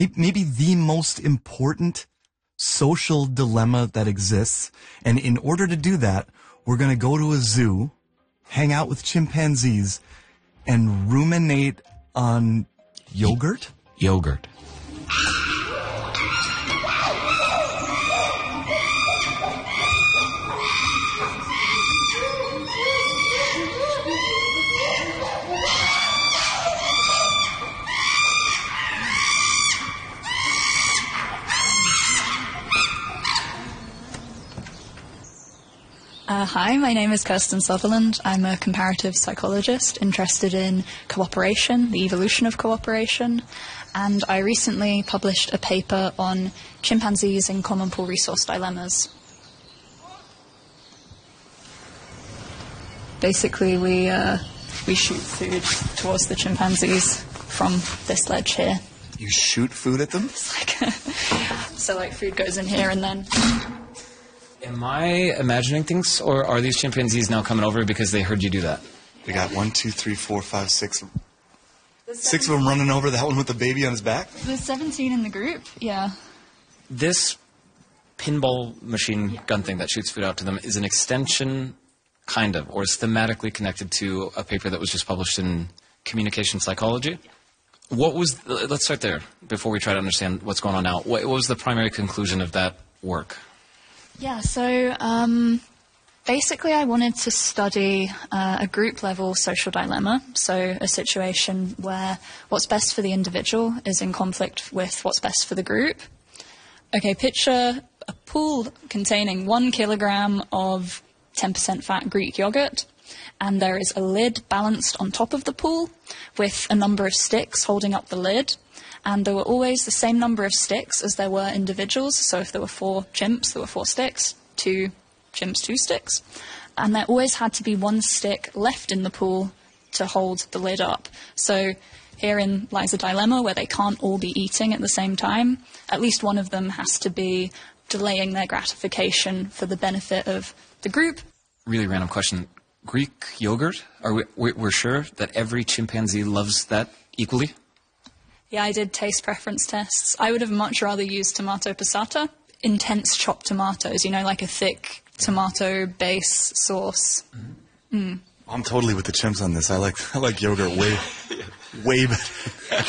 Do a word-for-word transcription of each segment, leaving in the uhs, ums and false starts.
maybe the most important social dilemma that exists. And in order to do that, we're going to go to a zoo, hang out with chimpanzees, and ruminate on yogurt? Yogurt. Uh, hi, my name is Kirsten Sutherland. I'm a comparative psychologist interested in cooperation, the evolution of cooperation, and I recently published a paper on chimpanzees in common pool resource dilemmas. Basically, we uh, we shoot food towards the chimpanzees from this ledge here. You shoot food at them? It's like so, like, food goes in here and then... Am I imagining things, or are these chimpanzees now coming over because they heard you do that? We got one, two, three, four, five, six. Six of them running over, that one with the baby on his back? There's seventeen in the group, yeah. This pinball machine gun thing that shoots food out to them is an extension, kind of, or is thematically connected to a paper that was just published in Communication Psychology. What was, let's start there before we try to understand what's going on now. What was the primary conclusion of that work? Yeah, so um, basically I wanted to study uh, a group-level social dilemma, so a situation where what's best for the individual is in conflict with what's best for the group. Okay, picture a pool containing one kilogram of ten percent fat Greek yogurt, and there is a lid balanced on top of the pool with a number of sticks holding up the lid. And there were always the same number of sticks as there were individuals. So if there were four chimps, there were four sticks. Two chimps, two sticks. And there always had to be one stick left in the pool to hold the lid up. So herein lies a dilemma where they can't all be eating at the same time. At least one of them has to be delaying their gratification for the benefit of the group. Really random question. Greek yogurt? Are we, we're sure that every chimpanzee loves that equally? Yeah, I did taste preference tests. I would have much rather used tomato passata, intense chopped tomatoes, you know, like a thick tomato base sauce. Mm-hmm. Mm. I'm totally with the chimps on this. I like I like yogurt way, way better.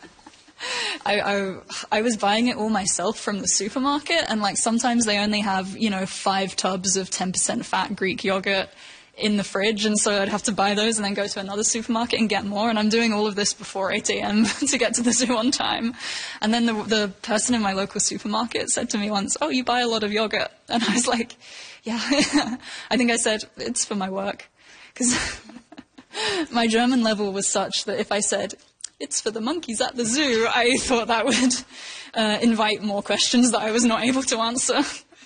I, I I was buying it all myself from the supermarket, and like sometimes they only have, you know, five tubs of ten percent fat Greek yogurt in the fridge, and so I'd have to buy those and then go to another supermarket and get more, and I'm doing all of this before eight a.m. to get to the zoo on time. And then the, the person in my local supermarket said to me once, "Oh, you buy a lot of yogurt?" And I was like, yeah. I think I said, it's for my work. Because my German level was such that if I said, it's for the monkeys at the zoo, I thought that would uh, invite more questions that I was not able to answer.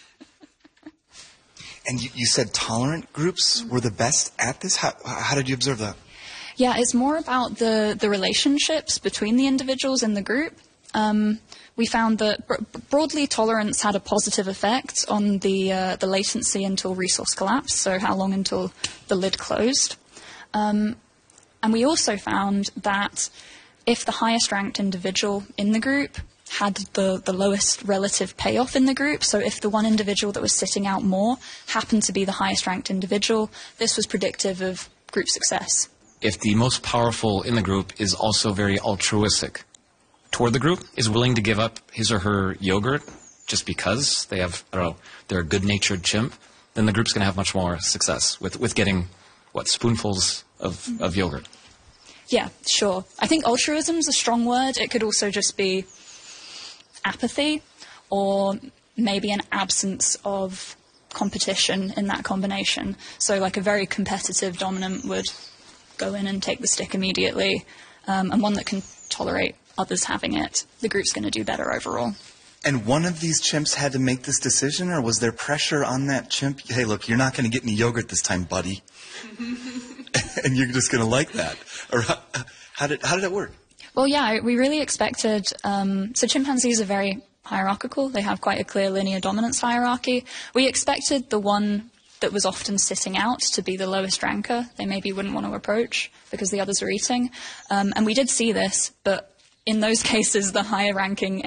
And you, you said tolerant groups were the best at this? How, how did you observe that? Yeah, it's more about the, the relationships between the individuals in the group. Um, we found that bro- broadly tolerance had a positive effect on the, uh, the latency until resource collapse, so how long until the lid closed. Um, and we also found that if the highest ranked individual in the group had the, the lowest relative payoff in the group. So if the one individual that was sitting out more happened to be the highest ranked individual, this was predictive of group success. If the most powerful in the group is also very altruistic toward the group, is willing to give up his or her yogurt just because they have, I don't know, they're a good-natured chimp, then the group's going to have much more success with, with getting, what, spoonfuls of, mm-hmm. of yogurt. Yeah, sure. I think altruism is a strong word. It could also just be apathy, or maybe an absence of competition in that combination. So like a very competitive dominant would go in and take the stick immediately, um, and one that can tolerate others having it, the group's going to do better overall. And one of these chimps had to make this decision, or was there pressure on that chimp? Hey, look, you're not going to get any yogurt this time, buddy. And you're just going to like that. Or how, how did how did it work? Well, yeah, we really expected... Um, so chimpanzees are very hierarchical. They have quite a clear linear dominance hierarchy. We expected the one that was often sitting out to be the lowest ranker. They maybe wouldn't want to approach because the others are eating. Um, and we did see this, but in those cases, the higher ranking